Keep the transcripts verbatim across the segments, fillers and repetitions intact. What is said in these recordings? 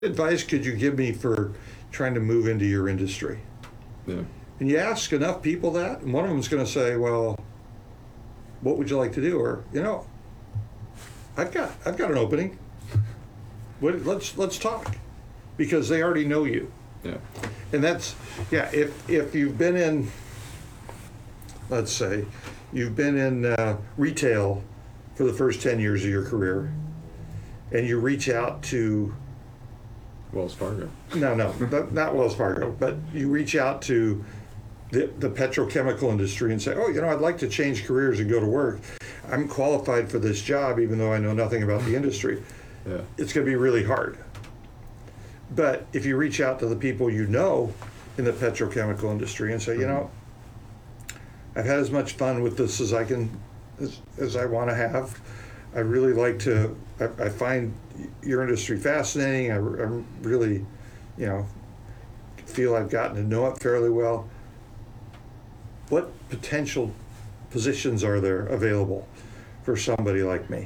advice could you give me for trying to move into your industry? Yeah. And you ask enough people that, and one of them's going to say, well, what would you like to do? Or, you know, I've got I've got an opening. What, let's let's talk, because they already know you. Yeah. And that's, yeah, if if you've been in, let's say, you've been in uh, retail for the first ten years of your career, and you reach out to, Wells Fargo. no, no, not, not Wells Fargo, but you reach out to the, the petrochemical industry and say, oh, you know, I'd like to change careers and go to work. I'm qualified for this job, even though I know nothing about the industry. Yeah. It's going to be really hard. But if you reach out to the people you know in the petrochemical industry and say, you know, I've had as much fun with this as I can, as, as I want to have. I really like to, I, I find your industry fascinating. I, I'm really, you know, feel I've gotten to know it fairly well. What potential positions are there available for somebody like me?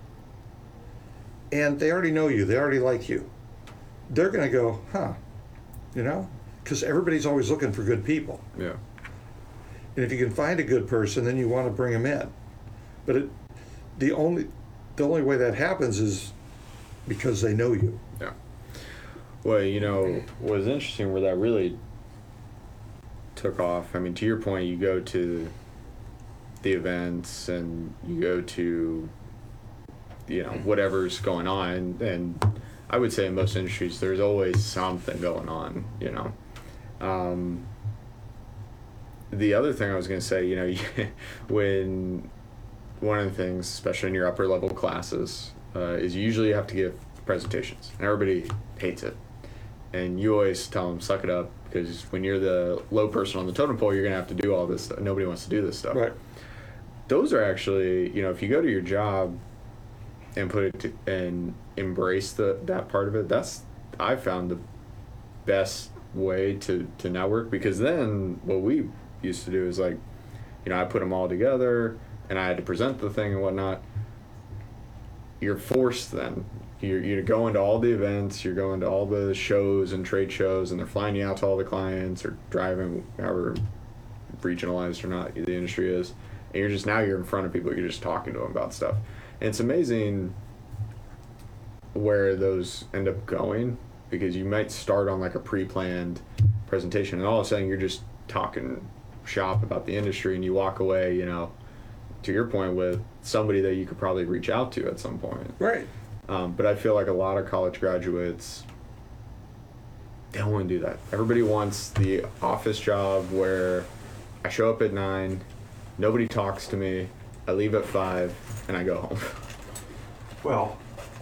And they already know you, they already like you. They're going to go, huh, you know, because everybody's always looking for good people. Yeah. And if you can find a good person, then you want to bring them in. But it, the only the only way that happens is because they know you. Yeah. Well, you know, what was interesting where that really took off, I mean, to your point, you go to the events and you go to, you know, whatever's going on, and I would say in most industries there's always something going on, you know. Um, the other thing I was going to say, you know, when one of the things, especially in your upper level classes, uh, is you usually have to give presentations, and everybody hates it. And you always tell them, suck it up, because when you're the low person on the totem pole, you're going to have to do all this stuff. Nobody wants to do this stuff. Right. Those are actually, you know, if you go to your job and put it to, and embrace the that part of it, that's, I found the best way to, to network, because then what we used to do is, like, you know, I put them all together and I had to present the thing and whatnot. You're forced then. You're, you're going to all the events, you're going to all the shows and trade shows, and they're flying you out to all the clients or driving, however regionalized or not the industry is. And you're just, now you're in front of people, you're just talking to them about stuff. And it's amazing where those end up going, because you might start on like a pre-planned presentation and all of a sudden you're just talking shop about the industry, and you walk away, you know, to your point, with somebody that you could probably reach out to at some point. Right. Um, but I feel like a lot of college graduates, they don't want to do that. Everybody wants the office job where I show up at nine, nobody talks to me, I leave at five, and I go home. Well,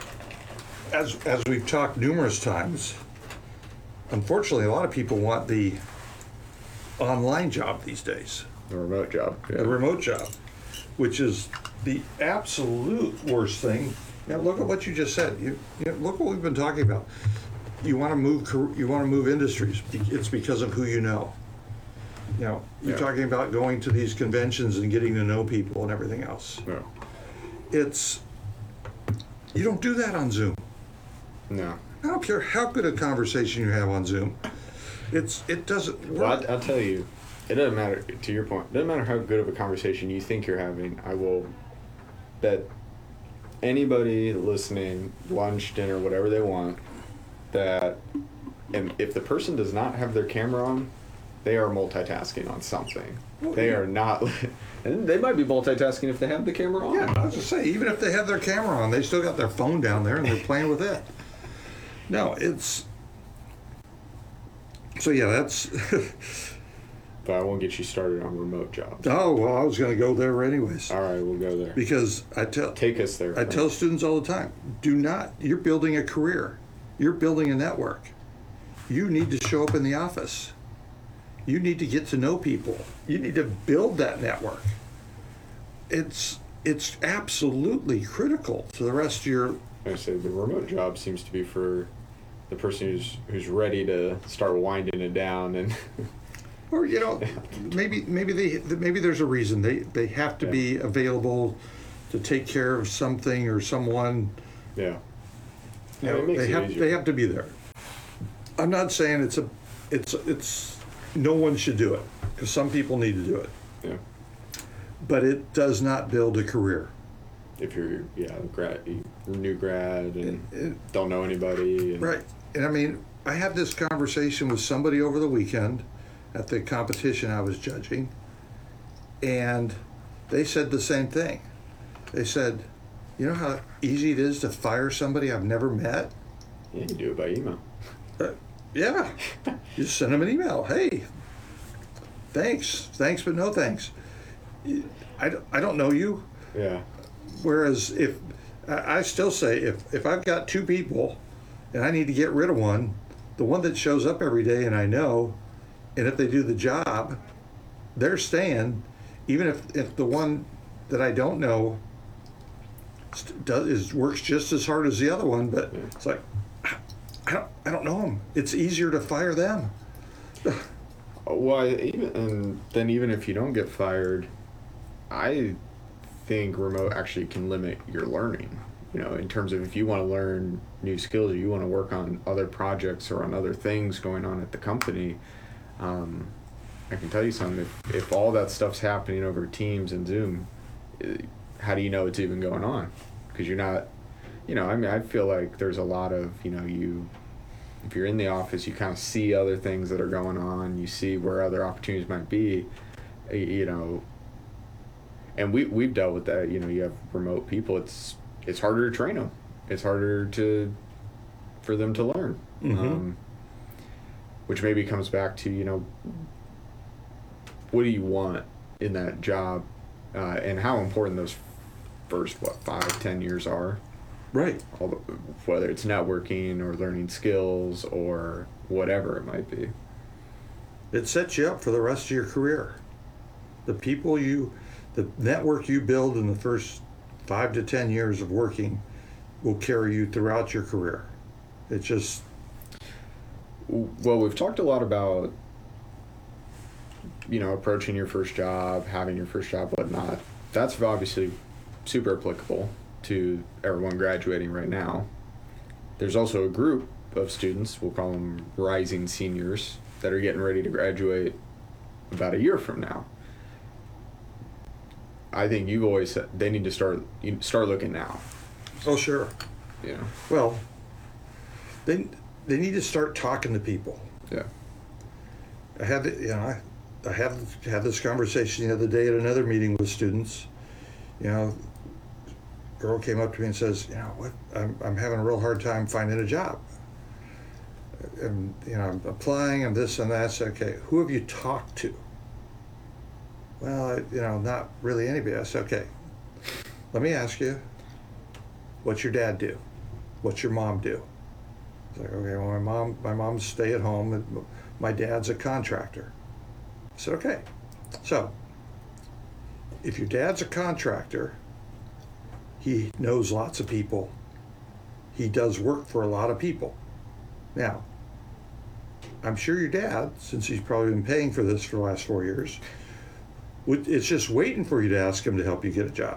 as as we've talked numerous times, unfortunately, a lot of people want the online job these days. The remote job. Yeah. The remote job, which is the absolute worst thing. Now, look at what you just said. You, you know, look what we've been talking about. You want to move. You want to move industries. It's because of who you know. You know, you're Yeah. talking about going to these conventions and getting to know people and everything else. No. It's you don't do that on Zoom. No. I don't care how good a conversation you have on Zoom. It's it doesn't work. Well, I, I'll tell you, it doesn't matter, to your point, it doesn't matter how good of a conversation you think you're having. I will bet anybody listening, lunch, dinner, whatever they want, that and if the person does not have their camera on, they are multitasking on something. Well, They yeah. are not, and they might be multitasking if they have the camera on. Yeah, I was just saying, even if they have their camera on, they still got their phone down there and they're playing with it. No, it's so yeah, that's But I won't get you started on remote jobs. oh well, I was going to go there anyways. All right, we'll go there. Because I tell Take us there. I Frank. tell students all the time, do not, you're building a career. You're building a network. You need to show up in the office. You need to get to know people. You need to build that network. It's it's absolutely critical to the rest of your I say the remote job seems to be for the person who's who's ready to start winding it down, and or you know maybe maybe they maybe there's a reason they they have to Yeah. be available to take care of something or someone. yeah, You Yeah, know, it makes they it have easier. they have to be there. I'm not saying it's a, it's, it's, no one should do it, because some people need to do it. Yeah. But it does not build a career. If you're, yeah, grad, new grad and It- it- don't know anybody. And, Right. And I mean, I had this conversation with somebody over the weekend at the competition I was judging, and they said the same thing. They said, you know how easy it is to fire somebody I've never met? Yeah, you do it by email. Uh, yeah. You just send them an email. Hey, thanks. Thanks, but no thanks. I, don't- I don't know you. Yeah. Whereas if, I I still say, if, if I've got two people and I need to get rid of one, the one that shows up every day and I know, and if they do the job, they're staying, even if, if the one that I don't know st- does, is, works just as hard as the other one, but Yeah. it's like, I don't, I don't know them. It's easier to fire them. Well, I- even and then even if you don't get fired, I think remote actually can limit your learning. You know, in terms of if you want to learn new skills, or you want to work on other projects or on other things going on at the company. Um, I can tell you something. If if all that stuff's happening over Teams and Zoom, eh, how do you know it's even going on? Because you're not. You know, I mean, I feel like there's a lot of, you know, you, if you're in the office, you kind of see other things that are going on. You see where other opportunities might be, y- you know. And we we've dealt with that. You know, you have remote people. It's it's harder to train them. It's harder to for them to learn. Mhm. Um, which maybe comes back to, you know, what do you want in that job, uh, and how important those first what five ten years are. Right. All the, whether it's networking or learning skills or whatever it might be. It sets you up for the rest of your career. The people you, the network you build in the first five to ten years of working will carry you throughout your career. It just, Well, we've talked a lot about, you know, approaching your first job, having your first job, whatnot. That's obviously super applicable to everyone graduating right now. There's also a group of students, we'll call them rising seniors, that are getting ready to graduate about a year from now. I think you've always said they need to start you start looking now. oh sure. You know. Well, they, they need to start talking to people. Yeah. I had, you know, I, I had, had this conversation the other day at another meeting with students. You know, girl came up to me and says, you know, what, I'm, I'm having a real hard time finding a job. And, you know, I'm applying and this and that. So, okay, who have you talked to? Well, I, you know, not really anybody. I said, okay, let me ask you, what's your dad do? What's your mom do? It's like, okay, well, my mom, my mom's stay at home, and my dad's a contractor. I said, okay, so if your dad's a contractor, he knows lots of people. He does work for a lot of people. Now, I'm sure your dad, since he's probably been paying for this for the last four years, would, it's just waiting for you to ask him to help you get a job.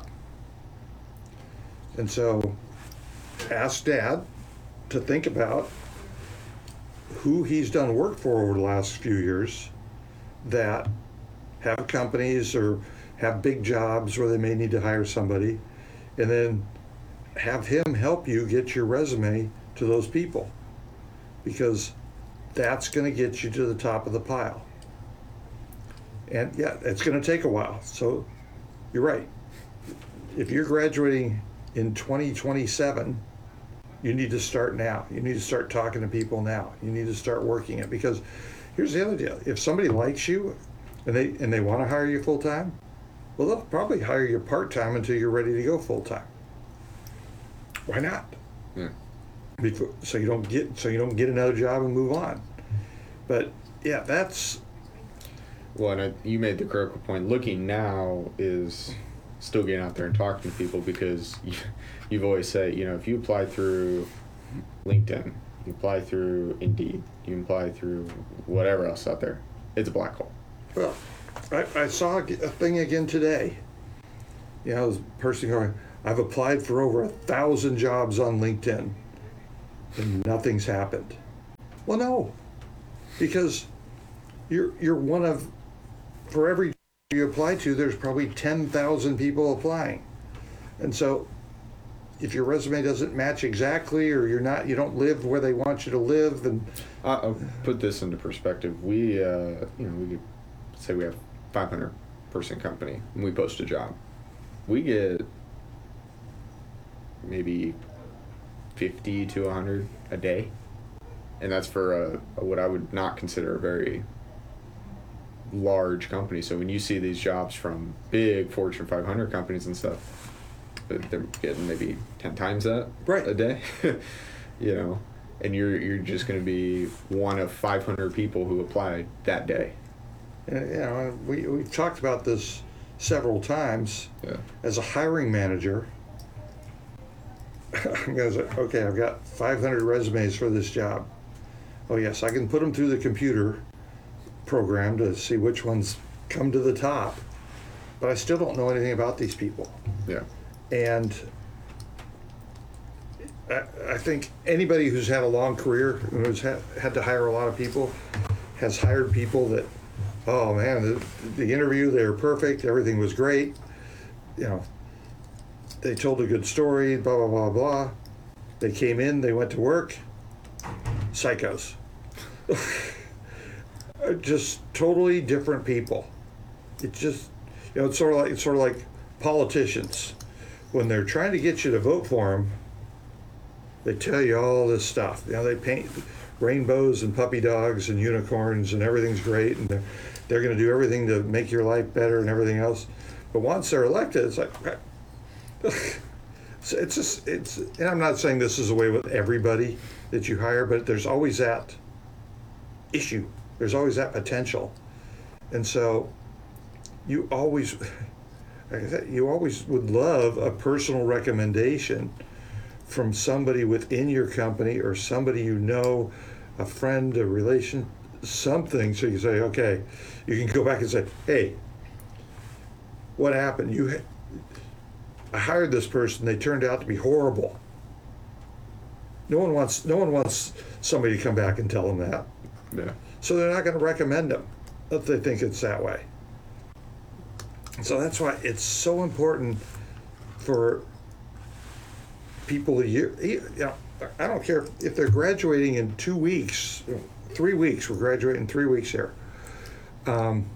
And so, ask Dad to think about who he's done work for over the last few years that have companies or have big jobs where they may need to hire somebody, and then have him help you get your resume to those people, because that's going to get you to the top of the pile. And yeah, it's going to take a while. So you're right. If you're graduating in twenty twenty-seven, you need to start now. You need to start talking to people now. You need to start working it, because here's the other deal. If somebody likes you and they and they want to hire you full time, well, they'll probably hire you part time until you're ready to go full time. Why not? Yeah. Before, so you don't get so you don't get another job and move on. But yeah, that's Well, and I, you made the critical point. Looking now is still getting out there and talking to people, because you, you've always said, you know, if you apply through LinkedIn, you apply through Indeed, you apply through whatever else out there, it's a black hole. well. I, I saw a thing again today. You know, this person going, I've applied for over a thousand jobs on LinkedIn, and nothing's happened. Well, no, because you're you're one of, for every job you apply to, there's probably ten thousand people applying, and so if your resume doesn't match exactly, or you're not, you don't live where they want you to live, and I- I'll put this into perspective. We, uh, you know, we could say we have five hundred person company, and we post a job. We get maybe fifty to one hundred a day, and that's for a, a what I would not consider a very large company. So when you see these jobs from big Fortune five hundred companies and stuff, they're getting maybe ten times that Right. a day, you know, and you're you're just going to be one of five hundred people who applied that day. And, you know, and we, we've talked about this several times. Yeah. As a hiring manager, I'm going to say, okay, I've got five hundred resumes for this job. Oh, yes, I can put them through the computer program to see which ones come to the top, but I still don't know anything about these people. Yeah. And I, I think anybody who's had a long career, who's had, had to hire a lot of people, has hired people that, oh man, the, the interview, they were perfect, everything was great, you know, they told a good story, blah, blah, blah, blah. They came in, they went to work, psychos. Just totally different people. It's just, you know, it's sort of like, it's sort of like politicians. When they're trying to get you to vote for them, they tell you all this stuff. You know, they paint rainbows and puppy dogs and unicorns and everything's great, and they're, they're going to do everything to make your life better and everything else. But once they're elected, it's like, it's, it's just, it's, and I'm not saying this is the way with everybody that you hire, but there's always that issue. There's always that potential. And so you always, like I said, you always would love a personal recommendation from somebody within your company or somebody you know, a friend, a relation, something, so you say, okay, you can go back and say, hey, what happened? You, ha- I hired this person. They turned out to be horrible. No one wants, no one wants somebody to come back and tell them that. Yeah. So they're not going to recommend them if they think it's that way. So that's why it's so important for people a year. You know, I don't care if they're graduating in two weeks, three weeks. We're graduating in three weeks here. Um,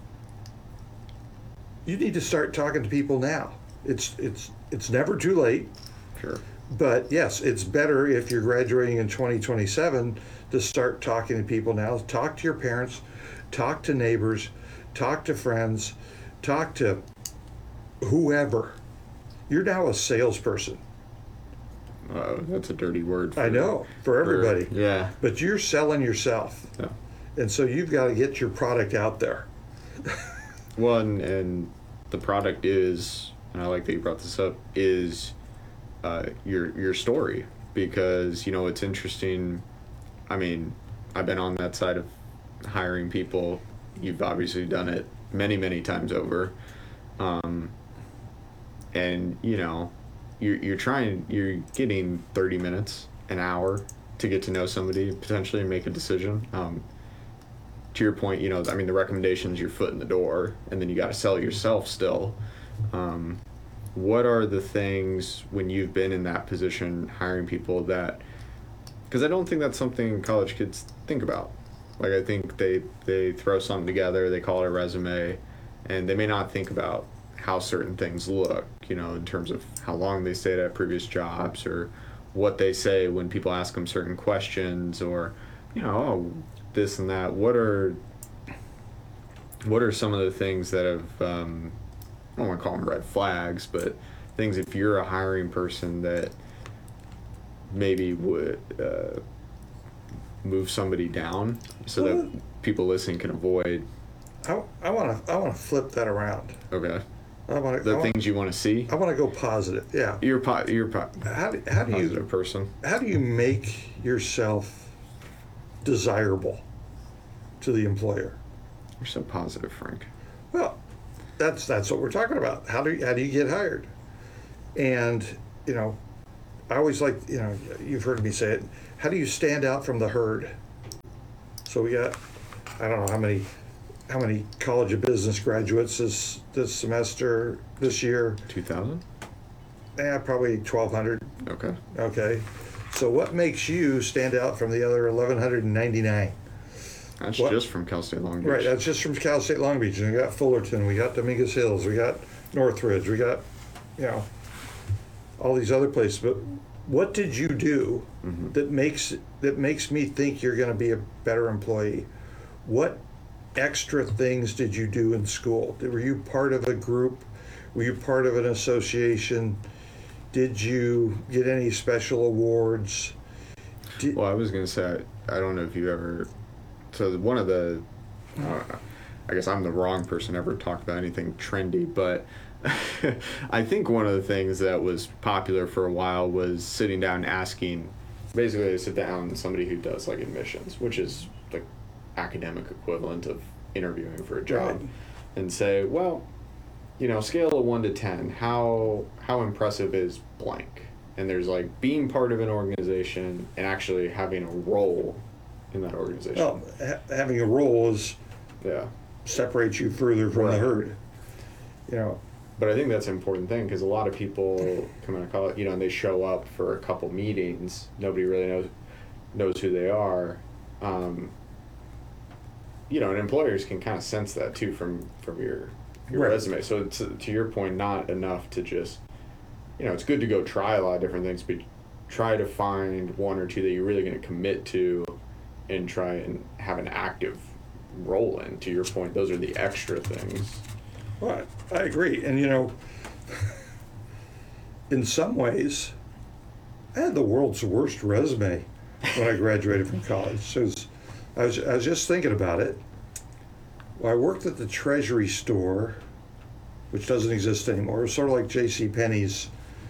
you need to start talking to people now. It's it's it's never too late. Sure. But yes, it's better if you're graduating in twenty twenty-seven to start talking to people now. Talk to your parents, talk to neighbors, talk to friends, talk to whoever. You're now a salesperson. Uh, that's a dirty word. For, I know, for everybody. For, yeah. But you're selling yourself. Yeah. And so you've got to get your product out there. Well, and, and the product is, and I like that you brought this up, is uh, your your story, because you know it's interesting. I mean, I've been on that side of hiring people. You've obviously done it many many times over, um, and you know, you're you're trying, you're getting thirty minutes, an hour to get to know somebody, potentially make a decision. Um, to your point, you know, I mean, the recommendations, your foot in the door, and then you got to sell yourself still. Um, what are the things when you've been in that position hiring people that, because I don't think that's something college kids think about. Like, I think they, they throw something together, they call it a resume, and they may not think about how certain things look, you know, in terms of how long they stayed at previous jobs, or what they say when people ask them certain questions, or, you know, oh, this and that. What are what are some of the things that have, um, I don't want to call them red flags, but things if you're a hiring person that maybe would uh, move somebody down so Well, that people listening can avoid. I, I want to I want to flip that around. Okay. I want The to things you want to see. I want to go positive. Yeah. You're po- you're po- How do, how do positive you person. how do you make yourself desirable to the employer? You're so positive, Frank. Well, that's that's what we're talking about. How do you, how do you get hired? And you know, I always like, you know, you've heard me say it. How do you stand out from the herd? So we got, I don't know how many, how many College of Business graduates this, this semester, this year. two thousand? Yeah, probably twelve hundred. Okay. Okay. So what makes you stand out from the other eleven ninety-nine? That's What? just from Cal State Long Beach. Right, that's just from Cal State Long Beach. And we got Fullerton, we got Dominguez Hills, we got Northridge, we got, you know, all these other places. But what did you do Mhm. that makes that makes me think you're going to be a better employee? What extra things did you do in school? Were you part of a group? Were you part of an association? Did you get any special awards? Did, Well, I was going to say, I, I don't know if you ever. So, one of the. Uh, I guess I'm the wrong person to ever talk about anything trendy, but I think one of the things that was popular for a while was sitting down and asking. Basically, I sit down and somebody who does like admissions, which is the academic equivalent of interviewing for a job, Right. and say, well, you know, scale of one to ten, how how impressive is blank? And there's like being part of an organization and actually having a role in that organization. well, ha- having a role is Yeah, separates you further from Right. the herd. You know, but I think that's an important thing because a lot of people come out of college, you know, and they show up for a couple meetings. Nobody really knows knows who they are. Um, you know, and employers can kind of sense that too from from your your Right. resume. So it's, to your point, not enough to just, you know, it's good to go try a lot of different things, but try to find one or two that you're really going to commit to, and try and have an active role in. To your point, those are the extra things. well, I I agree. And you know, in some ways, I had the world's worst resume when I graduated from college. So it was- I was I was just thinking about it. Well, I worked at the Treasury store, which doesn't exist anymore. It was sort of like J C Penney's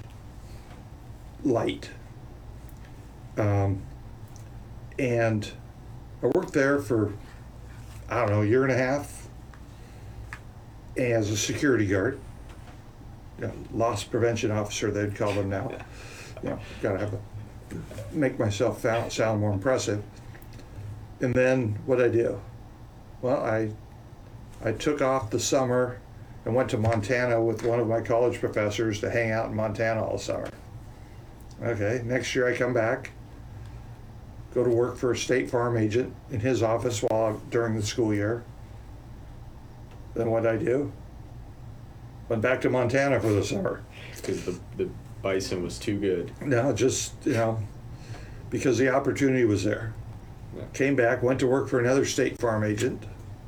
light. Um, and I worked there for, I don't know, a year and a half as a security guard. You know, loss prevention officer, they'd call them now. You know, gotta have a, make myself sound, sound more impressive. And then what'd I do? Well, I I took off the summer and went to Montana with one of my college professors to hang out in Montana all summer. Okay, next year I come back, go to work for a State Farm agent in his office while I'm, during the school year. Then what'd I do? Went back to Montana for the summer. Because the, the bison was too good. No, just, you know, because the opportunity was there. Yeah. Came back, went to work for another State Farm agent.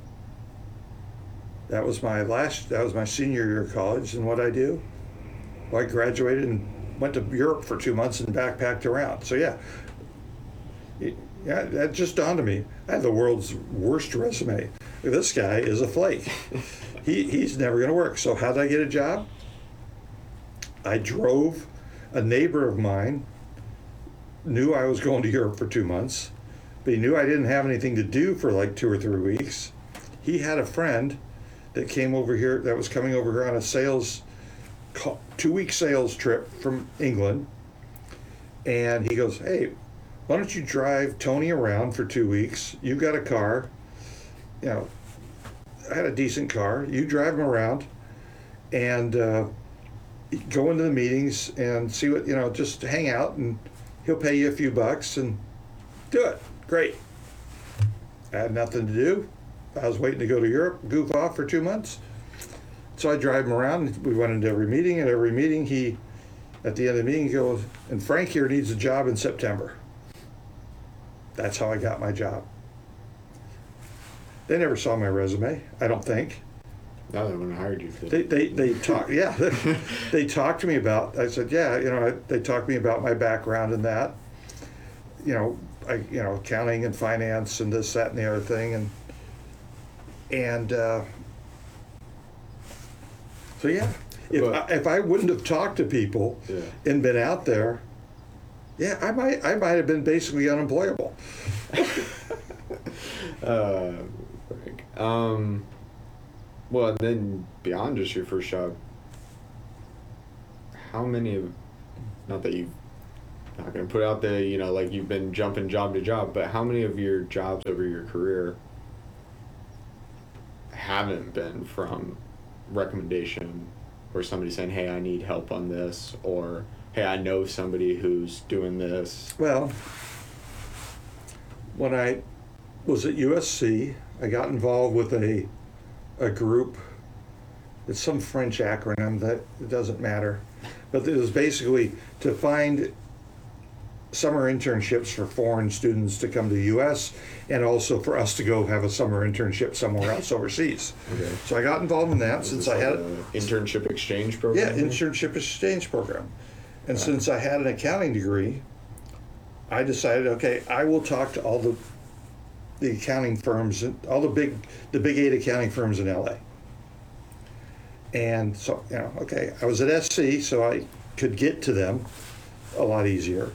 That was my last, that was my senior year of college. And what'd I do? Well, I graduated and went to Europe for two months and backpacked around. So yeah, It- yeah, that just dawned on me. I had the world's worst resume. This guy is a flake. he, he's never going to work. So how did I get a job? I drove, a neighbor of mine knew I was going to Europe for two months, but he knew I didn't have anything to do for like two or three weeks. He had a friend that came over here, that was coming over here on a sales, two-week sales trip from England. And he goes, hey, why don't you drive Tony around for two weeks? You've got a car. You know, I had a decent car. You drive him around and uh, go into the meetings and see what, you know, just hang out, and he'll pay you a few bucks and do it. Great. I had nothing to do. I was waiting to go to Europe, goof off for two months. So I drive him around. We went into every meeting. At every meeting, he, at the end of the meeting, he goes, and Frank here needs a job in September. That's how I got my job. They never saw my resume, I don't think. Now they wouldn't have hired you. For They, they, they talked, yeah, they talked to me about, I said, yeah, you know, they talked to me about my background and that, you know, I, you know, accounting and finance and this, that, and the other thing. And, and, uh, so yeah, if, But- I, if I wouldn't have talked to people Yeah. and been out there, yeah, I might, I might have been basically unemployable. Uh, Frank. Um, well, and then beyond just your first job, how many of, not that you've not gonna put out the, you know, like you've been jumping job to job, but how many of your jobs over your career haven't been from recommendation or somebody saying, hey, I need help on this, or hey, I know somebody who's doing this? Well, when I was at U S C, I got involved with a a group. It's some French acronym that it doesn't matter, but it was basically to find summer internships for foreign students to come to the U S and also for us to go have a summer internship somewhere else overseas. Okay. So I got involved in that Is since this I had like a internship exchange program? yeah internship exchange program, and Right. since I had an accounting degree, I decided, okay, I will talk to all the the accounting firms, all the big the big eight accounting firms in L A. And so, you know, okay, I was at S C, so I could get to them a lot easier.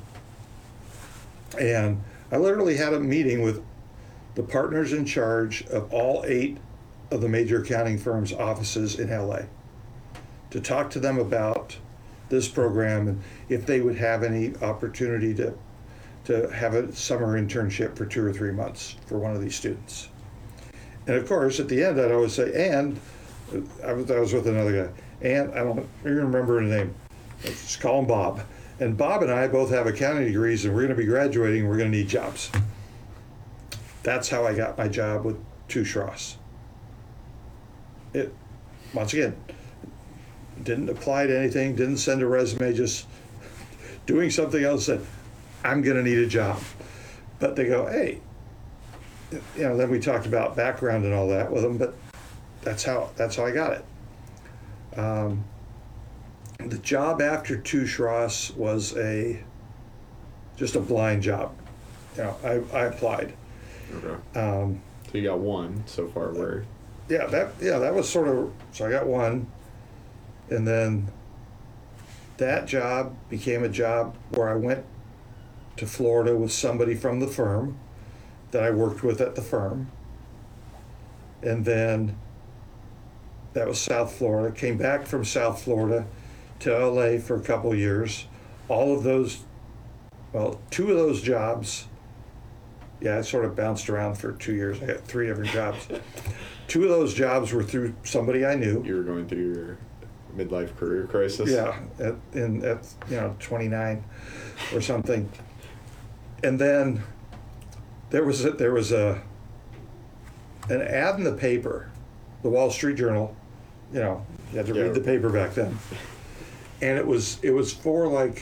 And I literally had a meeting with the partners in charge of all eight of the major accounting firms' offices in L A to talk to them about this program and if they would have any opportunity to to have a summer internship for two or three months for one of these students. And of course, at the end, I'd always say, and I was, I was with another guy, and I don't even remember his name. Let's just call him Bob. And Bob and I both have accounting degrees, and we're going to be graduating, and we're going to need jobs. That's how I got my job with Touche Ross. It, once again, didn't apply to anything, didn't send a resume, just doing something else, said, I'm going to need a job. But they go, hey, you know, then we talked about background and all that with them, but that's how, that's how I got it. Um, the job after Touche Ross was a, just a blind job. You know, I, I applied. Okay. Um, So you got one so far where? yeah, that, yeah, that was sort of, so I got one. And then that job became a job where I went to Florida with somebody from the firm that I worked with at the firm. And then that was South Florida. Came back from South Florida to L A for a couple of years. All of those, well, two of those jobs, yeah, I sort of bounced around for two years. I got three different jobs. Two of those jobs were through somebody I knew. You were going through your midlife career crisis? Yeah, at, in, at, you know, twenty-nine or something. And then there was a, there was a an ad in the paper, the Wall Street Journal. You know, you had to Yeah. read the paper back then. And it was it was for like,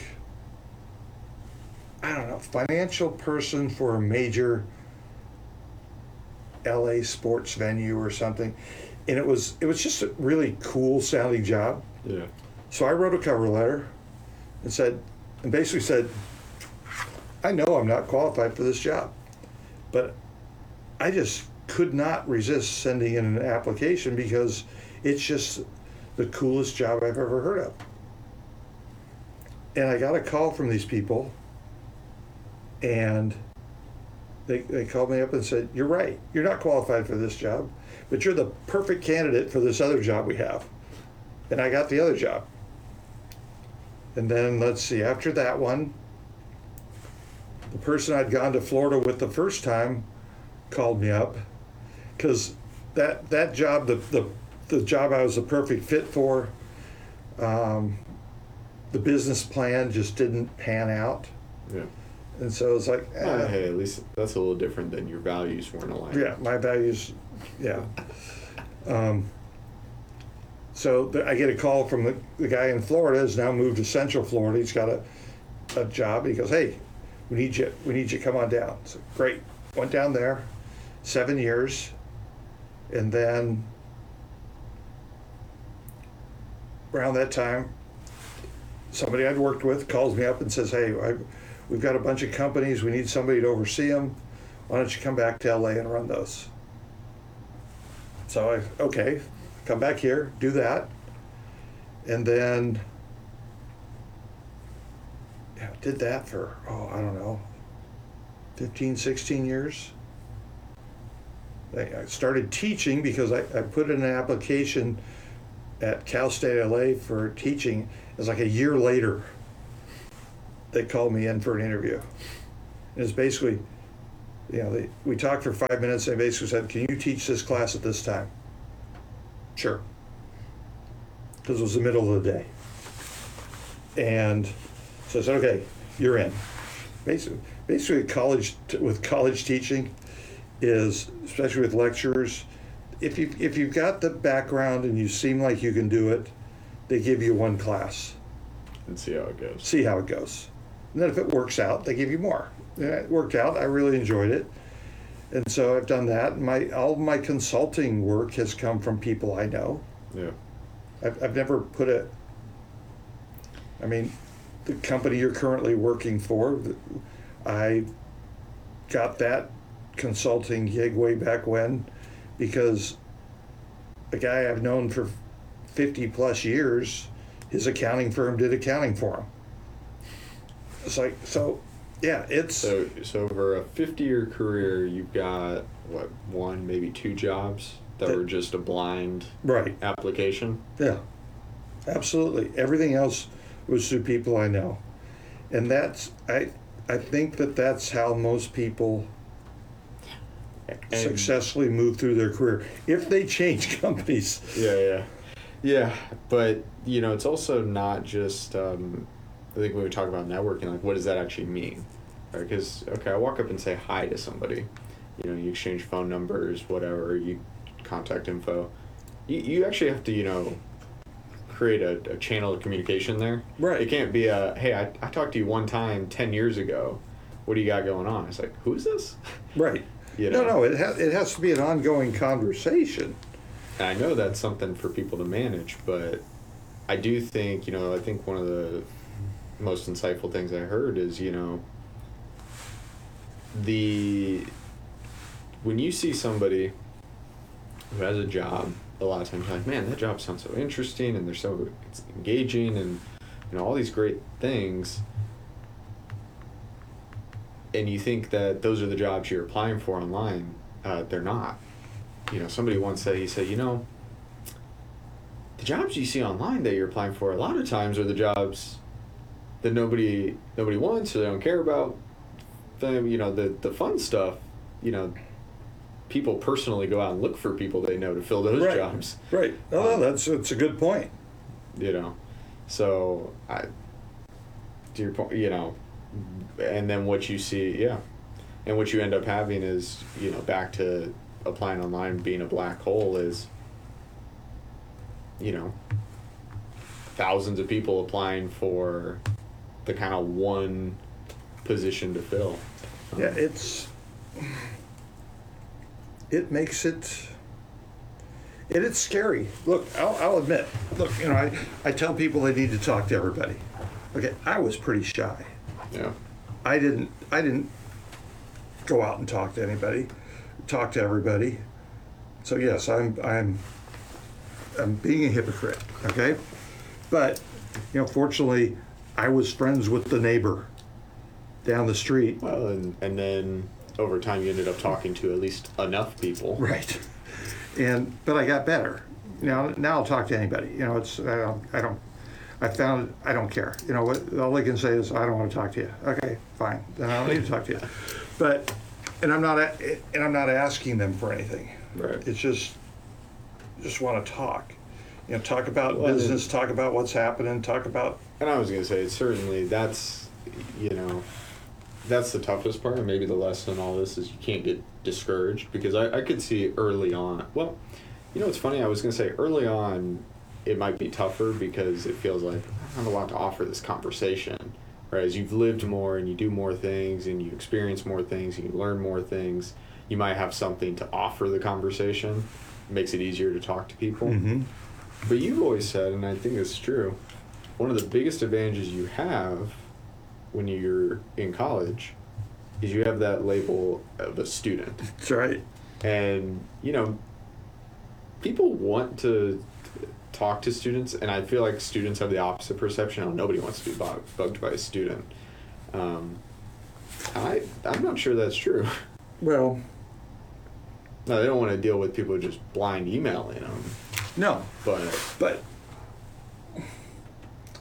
I don't know, financial person for a major L A sports venue or something. And it was it was just a really cool sounding job. Yeah. So I wrote a cover letter and said, and basically said, I know I'm not qualified for this job, but I just could not resist sending in an application because it's just the coolest job I've ever heard of. And I got a call from these people, and they, they called me up and said, you're right, you're not qualified for this job, but you're the perfect candidate for this other job we have. And I got the other job. And then, let's see, after that one, the person I'd gone to Florida with the first time called me up because that that job, the, the the job I was the perfect fit for, um, the business plan just didn't pan out. Yeah. And so it's like, eh, Uh, hey, at least that's a little different than your values weren't aligned. yeah, my values, yeah. Um, so the, I get a call from the, the guy in Florida who's now moved to Central Florida. He's got a, a job. He goes, hey, we need you, we need you, come on down. So great, went down there, seven years, and then around that time, somebody I'd worked with calls me up and says, hey, I, we've got a bunch of companies, we need somebody to oversee them. Why don't you come back to L A and run those? So I, okay, come back here, do that. And then, yeah, did that for, oh, I don't know, fifteen, sixteen years. I I started teaching because I, I put in an application at Cal State L A for teaching. It was like a year later. they called me in for an interview. And it's basically, you know, they, we talked for five minutes. They basically said, "Can you teach this class at this time?" Sure. Because it was the middle of the day. And so I said, "Okay, you're in." Basically, basically college with college teaching is, especially with lecturers, if you if you've got the background and you seem like you can do it, they give you one class. And see how it goes. See how it goes. And then if it works out, they give you more. And it worked out. I really enjoyed it. And so I've done that. My all of my consulting work has come from people I know. Yeah. I've, I've never put a, I mean, the company you're currently working for, I got that consulting gig way back when because a guy I've known for fifty plus years, his accounting firm did accounting for him. It's like, so, yeah, it's... So, so over a fifty-year career, you've got, what, one, maybe two jobs that, that were just a blind right application? Yeah, absolutely. Everything else was through people I know. And that's, I, I think that that's how most people and successfully move through their career. If they change companies. Yeah, yeah. Yeah, but, you know, it's also not just, um, I think when we talk about networking, like, what does that actually mean? Because, right, okay, I walk up and say hi to somebody. You know, you exchange phone numbers, whatever, you contact info. You, you actually have to, you know, create a, a channel of communication there. Right. It can't be a, hey, I, I talked to you one time ten years ago. What do you got going on? It's like, who is this? Right. You know? No, no, it, ha- it has to be an ongoing conversation. And I know that's something for people to manage, but I do think, you know, I think one of the most insightful things I heard is, you know, the when you see somebody who has a job, a lot of times you're like, man, that job sounds so interesting and they're so it's engaging and, you know, all these great things. And you think that those are the jobs you're applying for online. Uh, they're not. You know, somebody once said, he said, you know, the jobs you see online that you're applying for a lot of times are the jobs that nobody nobody wants or they don't care about. Them, you know, the, the fun stuff, you know, people personally go out and look for people they know to fill those right. jobs. Right. Oh, Um, no, that's it's a good point. You know, so I, to your point, you know, and then what you see, yeah, and what you end up having is, you know, back to applying online being a black hole is, you know, thousands of people applying for the kind of one position to fill. Um, Yeah, it's it makes it it it's scary. Look, I'll, I'll admit. Look, you know, I, I tell people they need to talk to everybody. Okay, I was pretty shy. Yeah. I didn't I didn't go out and talk to anybody, talk to everybody. So yes, I'm I'm I'm being a hypocrite, okay? But you know, fortunately, I was friends with the neighbor down the street. Well, and, and then over time you ended up talking to at least enough people. Right. And but I got better. Now now I'll talk to anybody. You know, it's I don't I don't I found I don't care. You know what? All I can say is I don't want to talk to you. Okay, fine. Then I don't need to talk to you. But and I'm not a, and I'm not asking them for anything. Right. It's just just want to talk. You know, talk about Well, business, it- talk about what's happening, talk about And I was going to say, certainly that's, you know, that's the toughest part. And maybe the lesson in all this is you can't get discouraged, because I, I could see early on. Well, you know, it's funny. I was going to say early on, it might be tougher because it feels like I don't want to offer this conversation. Right? As you've lived more and you do more things and you experience more things and you learn more things, you might have something to offer the conversation. It makes it easier to talk to people. mm-hmm. But you've always said, and I think it's true, one of the biggest advantages you have when you're in college is you have that label of a student. That's right. And, you know, people want to talk to students, and I feel like students have the opposite perception. Oh, nobody wants to be bug- bugged by a student. Um, I, I'm not sure that's true. Well, No, they don't want to deal with people just blind emailing them. no. But But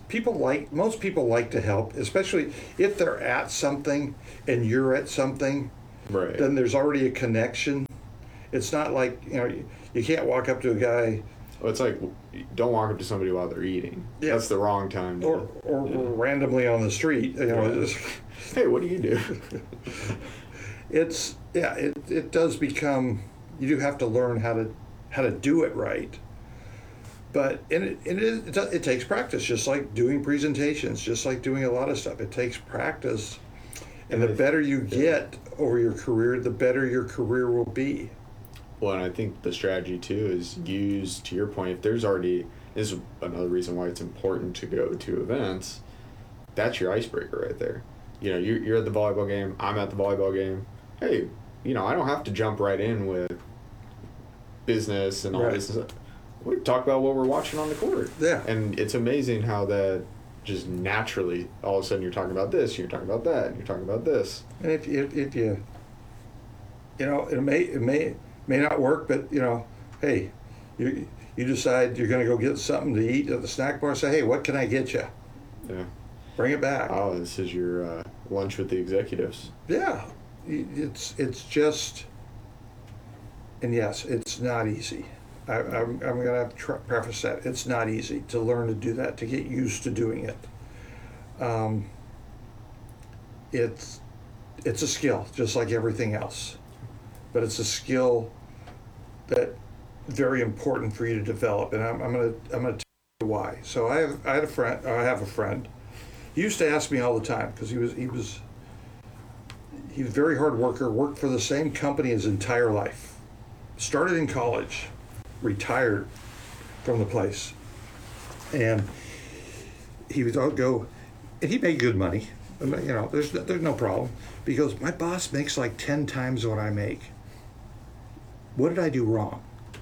people like most people like to help, especially if they're at something and you're at something. Right. Then there's already a connection. It's not like, you know, you, you can't walk up to a guy. Well, it's like, don't walk up to somebody while they're eating. Yeah. That's the wrong time. To, Or, or yeah. randomly on the street, you know. Yeah. Just, Hey, what do you do? it's yeah. It, it does become. You do have to learn how to how to do it right. But and it it, is, it, does, it takes practice, just like doing presentations, just like doing a lot of stuff. It takes practice, and the better you get over your career, the better your career will be. Well, and I think the strategy too is use, to your point, if there's already, this is another reason why it's important to go to events, that's your icebreaker right there. You know, you're, you're at the volleyball game, I'm at the volleyball game. Hey, you know, I don't have to jump right in with business and all Right. this. We talk about what we're watching on the court. Yeah. And it's amazing how that just naturally, all of a sudden you're talking about this, you're talking about that, and you're talking about this. And if if, if you, you know, it may it may may not work, but you know, hey, you you decide you're going to go get something to eat at the snack bar. Say, hey, what can I get you? Yeah. Bring it back. Oh, this is your uh, lunch with the executives. Yeah, it's it's just, and yes, it's not easy. I, I'm I'm going to have to tr- preface that it's not easy to learn to do that, to get used to doing it. Um, it's it's a skill, just like everything else, but it's a skill that very important for you to develop. And I'm I'm going to I'm going to tell you why. So I have I had a friend. I have a friend. He used to ask me all the time because he was he was he was a very hard worker. Worked for the same company his entire life. Started in college, retired from the place, and he would all go, and he made good money. You know, there's there's no problem because my boss makes like ten times what I make. What did I do wrong?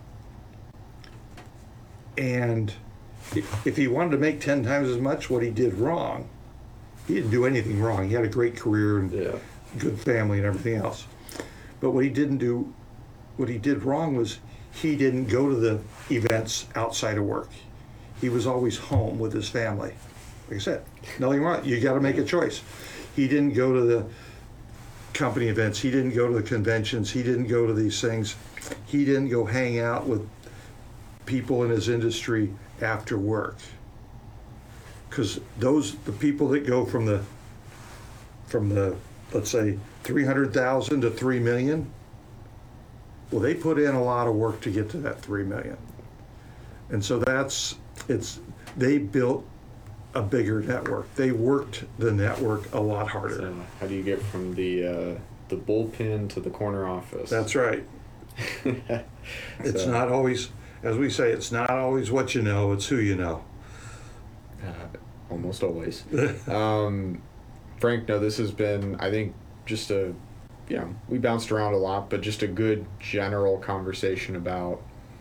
And if, if he wanted to make ten times as much, what he did wrong, he didn't do anything wrong. He had a great career and Yeah. good family and everything else. But what he didn't do, what he did wrong was he didn't go to the events outside of work. He was always home with his family. Like I said, nothing wrong. You got to make a choice. He didn't go to the company events. He didn't go to the conventions. He didn't go to these things. He didn't go hang out with people in his industry after work. Because those, the people that go from the, from the, let's say, three hundred thousand to three million, well, they put in a lot of work to get to that three million. And so that's, it's, they built a bigger network. They worked the network a lot harder. So how do you get from the uh, the bullpen to the corner office? That's right. It's So, not always, as we say, it's not always what you know, it's who you know. uh, almost always. um, Frank, no, this has been, I think, just a, you know, we bounced around a lot, but just a good general conversation about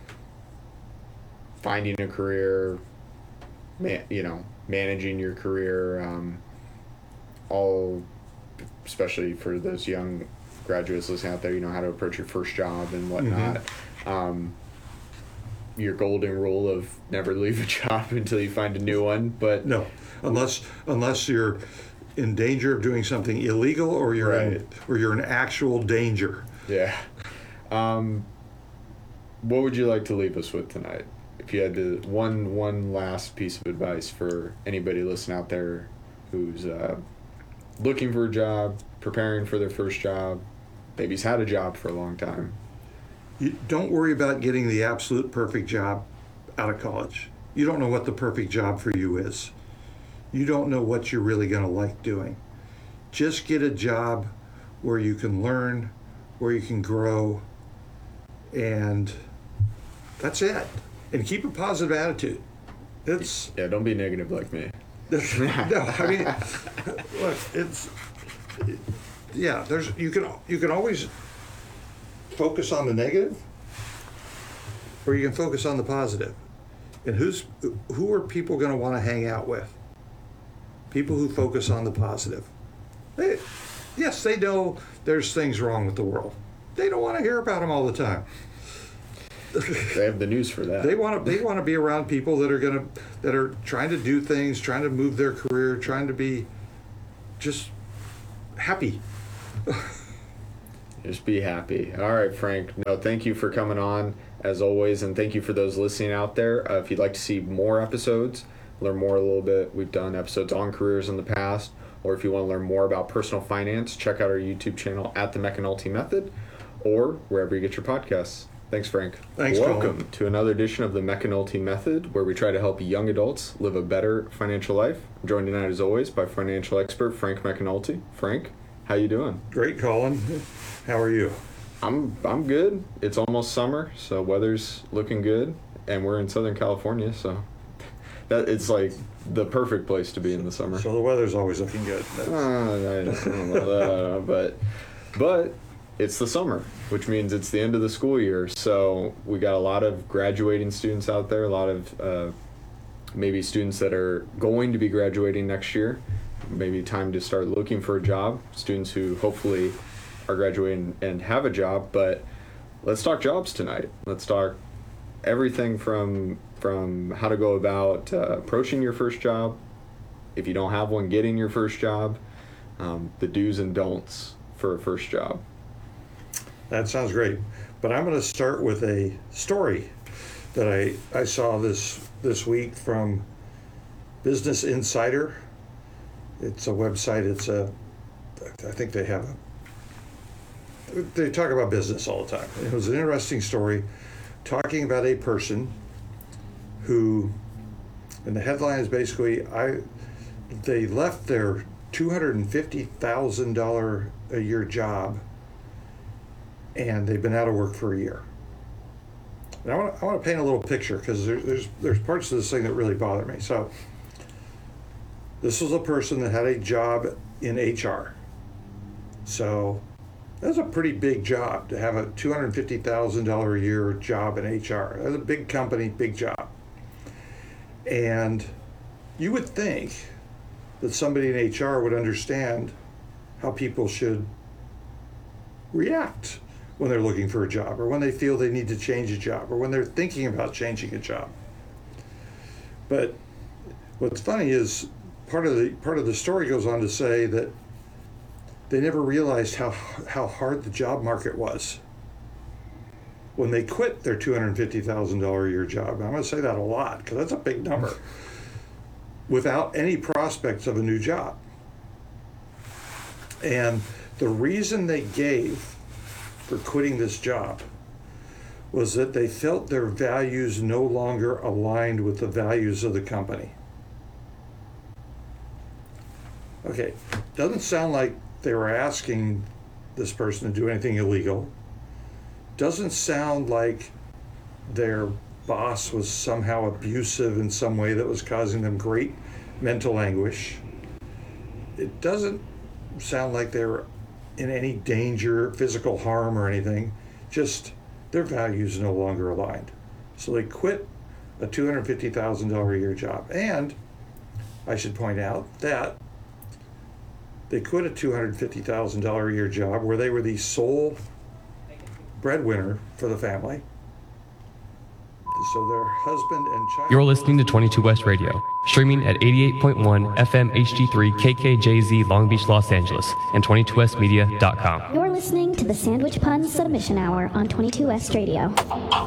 finding a career, man, you know, managing your career, um, all, especially for those young graduates listening out there, you know, how to approach your first job and whatnot. Mm-hmm. Um, your golden rule of never leave a job until you find a new one, but No, unless unless you're in danger of doing something illegal or you're in, Right. or you're in actual danger. yeah. Um, what would you like to leave us with tonight? If you had to, one one last piece of advice for anybody listening out there who's uh, looking for a job, preparing for their first job, maybe he's had a job for a long time. You don't worry about getting the absolute perfect job out of college. You don't know what the perfect job for you is. You don't know what you're really going to like doing. Just get a job where you can learn, where you can grow, and that's it. And keep a positive attitude. It's Yeah, don't be negative like me. no, I mean, look, it's it, yeah. There's you can you can always focus on the negative, or you can focus on the positive. And who's who are people going to want to hang out with? People who focus on the positive. They, yes, they know there's things wrong with the world. They don't want to hear about them all the time. They have the news for that. They want to they want to be around people that are gonna that are trying to do things, trying to move their career, trying to be just happy. Just be happy. All right, Frank. No, thank you for coming on as always, and thank you for those listening out there. Uh, if you'd like to see more episodes, learn more a little bit, we've done episodes on careers in the past, or if you want to learn more about personal finance, check out our YouTube channel at the McAnulty Method, or wherever you get your podcasts. Thanks, Frank. Thanks, Welcome Colin. to another edition of the McAnulty Method, where we try to help young adults live a better financial life. I'm joined tonight, as always, by financial expert Frank McAnulty. Frank, how you doing? Great, Colin. How are you? I'm I'm good. It's almost summer, so weather's looking good, and we're in Southern California, so that it's like the perfect place to be in the summer. So the weather's always looking good. Uh, I, I don't know that, but but it's the summer, which means it's the end of the school year. So we got a lot of graduating students out there, a lot of uh, maybe students that are going to be graduating next year. Maybe time to start looking for a job. Students who hopefully are graduating and have a job. But let's talk jobs tonight. Let's talk everything from from how to go about uh, approaching your first job, if you don't have one, getting your first job, um, the do's and don'ts for a first job. That sounds great. But I'm going to start with a story that I, I saw this this week from Business Insider. It's a website. It's a, I think they have a, they talk about business all the time. It was an interesting story talking about a person who, and the headline is basically, I, they left their two hundred fifty thousand dollars a year job and they've been out of work for a year. And I want to, I want to paint a little picture because there, there's there's parts of this thing that really bother me. So this was a person that had a job in H R. So that's a pretty big job to have a two hundred fifty thousand dollars a year job in H R. That's a big company, big job. And you would think that somebody in H R would understand how people should react when they're looking for a job, or when they feel they need to change a job, or when they're thinking about changing a job. But what's funny is part of the part of the story goes on to say that they never realized how how hard the job market was when they quit their two hundred fifty thousand dollars a year job. I'm going to say that a lot because that's a big number, without any prospects of a new job. And the reason they gave for quitting this job was that they felt their values no longer aligned with the values of the company. Okay, doesn't sound like they were asking this person to do anything illegal. Doesn't sound like their boss was somehow abusive in some way that was causing them great mental anguish. It doesn't sound like they were in any danger, physical harm or anything. Just their values no longer aligned. So they quit a two hundred fifty thousand dollars a year job. And I should point out that they quit a two hundred fifty thousand dollars a year job where they were the sole breadwinner for the family. So their husband and child... You're listening to twenty-two West Radio, streaming at eighty-eight point one F M H D three K K J Z Long Beach, Los Angeles, and twenty-two west media dot com. You're listening to the Sandwich Pun Submission Hour on twenty-two West Radio.